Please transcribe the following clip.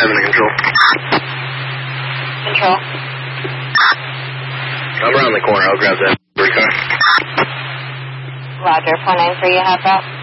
497 control. Control. I'm around the corner. I'll grab that car. Roger, 493, you have that?